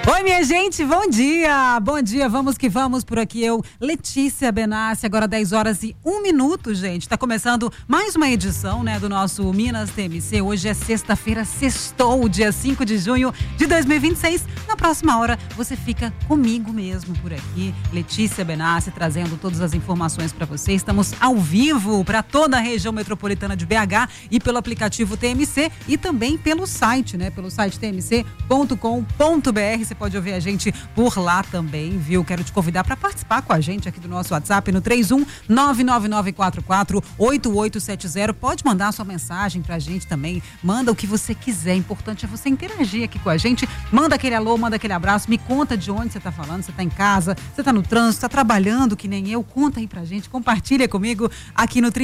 Oi, minha gente, bom dia! Bom dia, vamos que vamos por aqui. Eu, Letícia Benassi, agora 10h01, gente. Tá começando mais uma edição, né, do nosso Minas TMC. Hoje é sexta-feira, sextou, dia 5 de junho de 2026. Na próxima hora, você fica comigo mesmo por aqui. Letícia Benassi, trazendo todas as informações para você. Estamos ao vivo para toda a região metropolitana de BH e pelo aplicativo TMC e também pelo site, né? Pelo site tmc.com.br. Você pode ouvir a gente por lá também, viu? Quero te convidar para participar com a gente aqui do nosso WhatsApp no 31-99944-8870. Pode mandar a sua mensagem pra gente também. Manda o que você quiser. Importante é você interagir aqui com a gente. Manda aquele alô, manda aquele abraço. Me conta de onde você tá falando. Você tá em casa, você tá no trânsito, tá trabalhando que nem eu. Conta aí pra gente. Compartilha comigo aqui no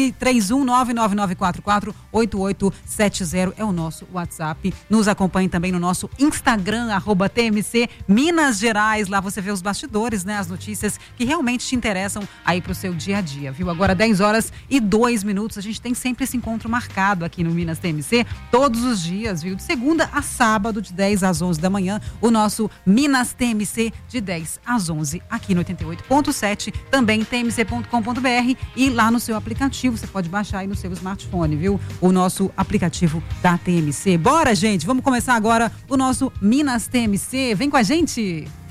31-99944-8870. É o nosso WhatsApp. Nos acompanhe também no nosso Instagram, @TMC Minas Gerais. Lá você vê os bastidores, né? As notícias que realmente te interessam aí pro seu dia a dia, viu? Agora 10h02. A gente tem sempre esse encontro marcado aqui no Minas TMC, todos os dias, viu? De segunda a sábado, de 10 às 11 da manhã, o nosso Minas TMC de 10 às 11, aqui no 88.7, também tmc.com.br e lá no seu aplicativo, você pode baixar aí no seu smartphone, viu? O nosso aplicativo da TMC. Bora, gente! Vamos começar agora o nosso Minas TMC. Vem com a gente!